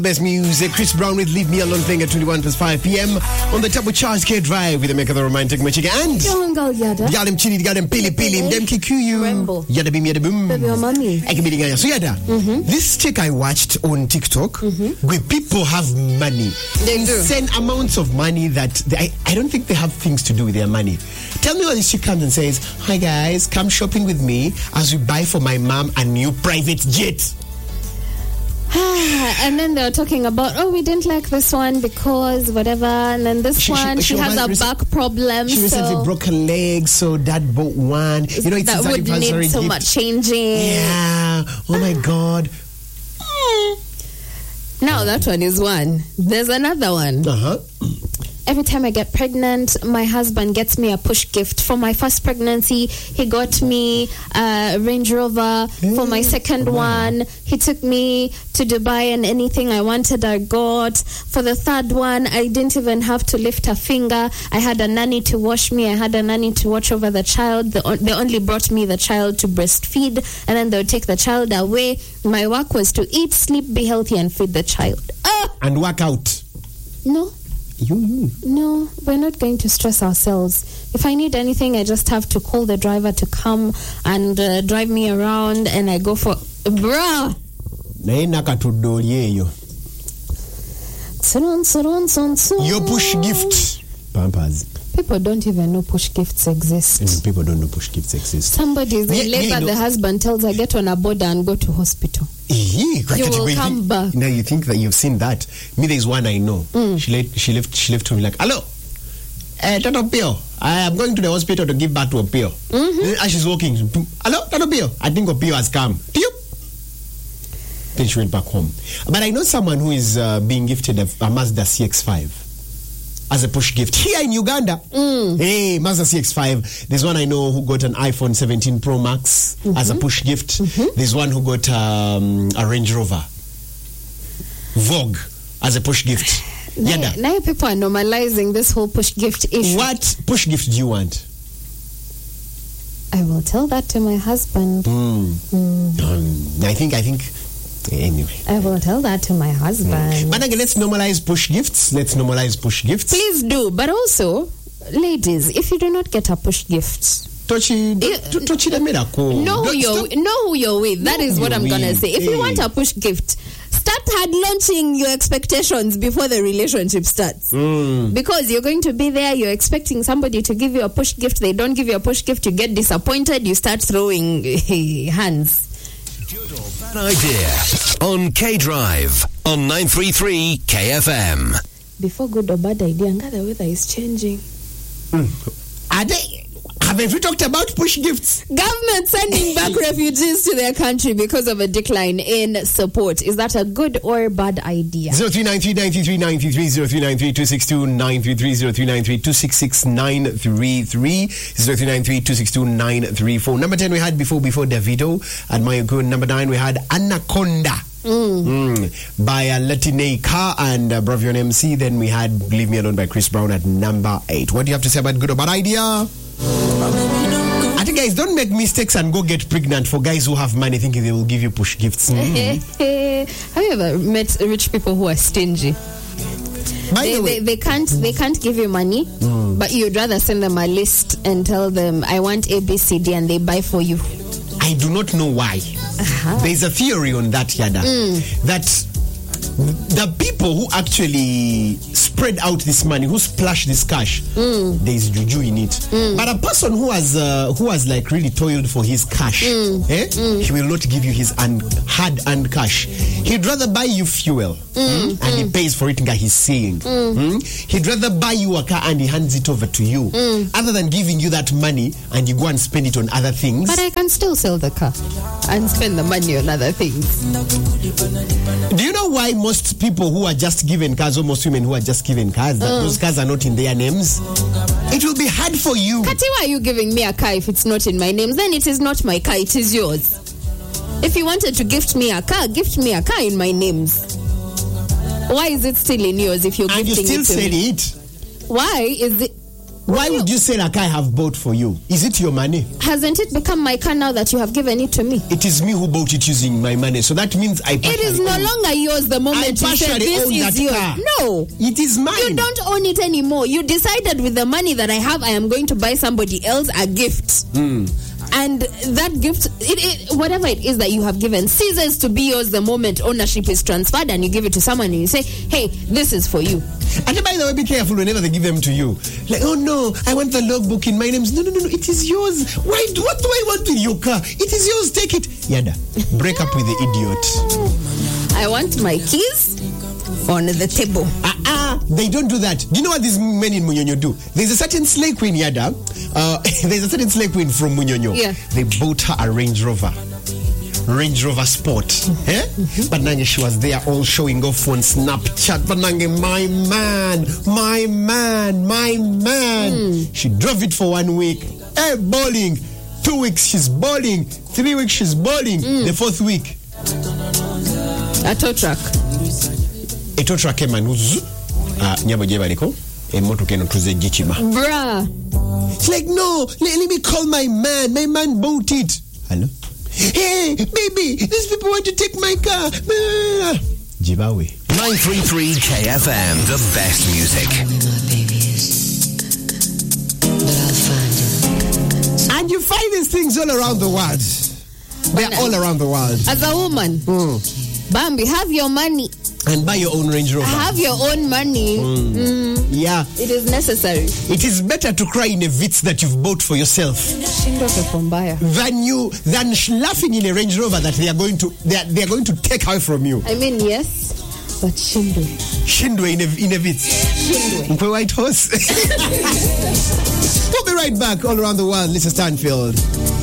Best music, Chris Brown with Leave Me Alone playing at 21:05 p.m. on the Double Charge K Drive with the Make of the Romantic Magic and Yalim Chini, Yalim Pili Pili, Dem Kikuyu, Yada Bim Yada Boom, So Yada, this chick I watched on TikTok where people have money, insane amounts of money that I don't think they have things to do with their money. Tell me what this chick comes and says, "Hi guys, come shopping with me as we buy for my mom a new private jet." And then they were talking about, we didn't like this one because whatever, and then this she has a back problem. She recently broke her leg, so dad bought one. You know, it's that would need so much changing. Yeah. Oh my God. Now that one is one. There's another one. Every time I get pregnant, my husband gets me a push gift. For my first pregnancy, he got me a Range Rover. For my second one, he took me to Dubai and anything I wanted, I got. For the third one, I didn't even have to lift a finger. I had a nanny to wash me. I had a nanny to watch over the child. They only brought me the child to breastfeed, and then they would take the child away. My work was to eat, sleep, be healthy, and feed the child. And work out. No. No, we're not going to stress ourselves. If I need anything, I just have to call the driver to come and drive me around, and I go for bruh. Your push gift. Pampers. People don't even know push gifts exist. People don't know push gifts exist. Somebody's in labor, the husband tells her, get on a border and go to hospital. You will come back. Now you think that you've seen that. Me, there's one I know. She left to me like, hello, Tata Pio, I am going to the hospital to give birth to a Pio. As she's walking, hello, Tata Pio, I think a Pio has come. Then she went back home. But I know someone who is being gifted a Mazda CX-5 as a push gift here in Uganda. Hey, Mazda CX-5. There's one I know who got an iPhone 17 Pro Max as a push gift. There's one who got a Range Rover Vogue as a push gift. Now people are normalizing this whole push gift issue. What push gift do you want? I will tell that to my husband. I think. Anyway, I will tell that to my husband. But again, let's normalize push gifts. Please do. But also, ladies, if you do not get a push gift, know who you're with. That is what I'm gonna say. If you want a push gift, start launching your expectations before the relationship starts. Because you're going to be there, you're expecting somebody to give you a push gift. They don't give you a push gift, you get disappointed, you start throwing hands. Bad idea on K Drive on 933 KFM. Before good or bad idea, the weather is changing. Haven't we talked about push gifts? Government sending back refugees to their country because of a decline in support. Is that a good or bad idea? 0393-93-933, 0393-262-933, 0393-266-933, 0393-262-934. Number 10 we had before Davido and Mayoko. Number 9 we had Anaconda. By Latine Car and Bravion MC. Then we had Leave Me Alone by Chris Brown at number 8. What do you have to say about good or bad idea? I think, guys, don't make mistakes and go get pregnant for guys who have money thinking they will give you push gifts. Have you ever met rich people who are stingy? They can't give you money, but you'd rather send them a list and tell them, I want A, B, C, D, and they buy for you. I do not know why. There's a theory on that, Yada, that the people who actually spread out this money, who splash this cash, there's juju in it. But a person who has like really toiled for his cash, he will not give you his hard-earned cash. He'd rather buy you fuel, and he pays for it, he's saying. He'd rather buy you a car and he hands it over to you, other than giving you that money and you go and spend it on other things. But I can still sell the car and spend the money on other things. Do you know why most people who are just given cars, or most women who are just given cars, that those cars are not in their names? It will be hard for you. Kati, why are you giving me a car if it's not in my name? Then it is not my car, it is yours. If you wanted to gift me a car in my names. Why is it still in yours if you're gifting it to me? And you still said it. Why is it? Why would you say a car I have bought for you? Is it your money? Hasn't it become my car now that you have given it to me? It is me who bought it using my money. So that means I It is no longer yours the moment you say this is yours. Car. No. It is mine. You don't own it anymore. You decided with the money that I have, I am going to buy somebody else a gift. And that gift, whatever it is that you have given, ceases to be yours the moment ownership is transferred and you give it to someone and you say, hey, this is for you. And by the way, be careful whenever they give them to you. Like, oh no, I want the logbook in my name. No, it is yours. What do I want with your car? It is yours, take it. Yada, break up with the idiot. I want my keys on the table. They don't do that. Do you know what these men in Munyonyo do? There's a certain slay queen, Yada. There's a certain slay queen from Munyonyo. Yeah. They bought her a Range Rover Sport. But Nange, she was there all showing off on Snapchat. But Nange, my man. She drove it for 1 week. Hey, bowling. 2 weeks she's bowling. 3 weeks she's bowling. The 4th week, a tow truck. A tow truck came and nyabo jebaliko emotoka eno tuze gichima. Bruh. It's like, no, let me call my man. My man bought it. Hello? Hey, baby, these people want to take my car. Jibawe. 933 KFM, the best music. And you find these things all around the world. They're all around the world. As a woman, Bambi, have your money. And buy your own Range Rover. Have your own money. Yeah. It is necessary. It is better to cry in a Vitz that you've bought for yourself than laughing in a Range Rover that they are going to take away from you. I mean, yes, but Shindwe in a Vitz. Shindwe. White Horse. We'll be right back all around the world. Lisa Stanfield.